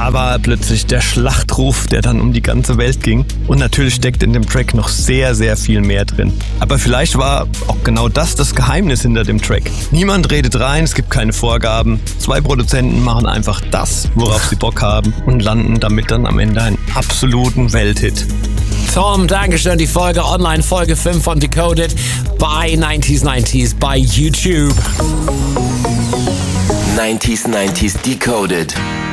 da war plötzlich der Schlachtruf, der dann um die ganze Welt ging. Und natürlich steckt in dem Track noch sehr, sehr viel mehr drin. Aber vielleicht war auch genau das Geheimnis hinter dem Track. Niemand redet rein, es gibt keine Vorgaben. 2 Produzenten machen einfach das, worauf sie Bock haben und landen damit dann am Ende einen absoluten Welthit. Tom, Dankeschön. Die Folge online, Folge 5 von Decoded bei 90s bei YouTube. 90s Decoded.